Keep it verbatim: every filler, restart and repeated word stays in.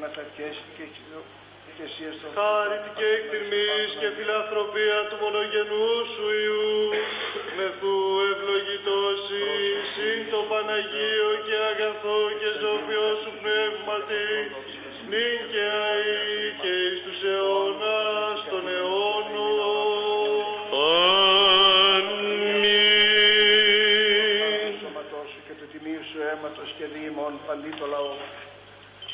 κτήματα και εκκλησίας των Χάρητη και εκτιμής και φιλανθρωπία του μονογενού σου Υιού, μεθού ευλογητώσει, συν το Παναγίο και αγαθό και ζωοποιό σου πνεύματι, νυν και